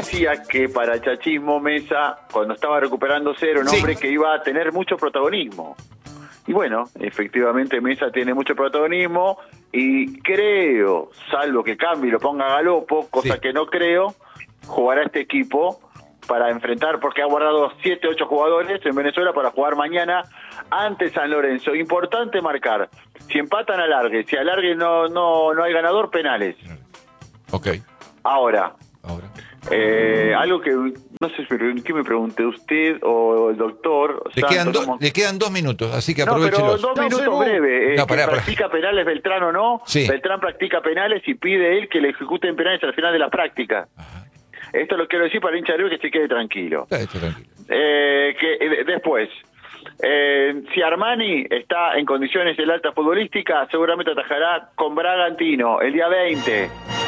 decía que para el chachismo Mesa, cuando estaba recuperándose, era un hombre que iba a tener mucho protagonismo. Y bueno, efectivamente Mesa tiene mucho protagonismo y creo, salvo que cambie y lo ponga a Galopo, cosa que no creo, jugará este equipo para enfrentar, porque ha guardado 7, 8 jugadores en Venezuela para jugar mañana ante San Lorenzo. Importante marcar, si empatan alargue, si alargue no hay ganador, penales. Ok. Ahora. Algo que, no sé, ¿qué me pregunté usted o el doctor? Le quedan 2 minutos, así que aprovechelos. No, pero 2 minutos breve. ¿Practica penales Beltrán o no? Sí. Beltrán practica penales y pide él que le ejecuten penales al final de la práctica. Ajá. Esto lo quiero decir para el hincha de River que se quede tranquilo. Después, si Armani está en condiciones del alta futbolística, seguramente atajará con Bragantino el día 20.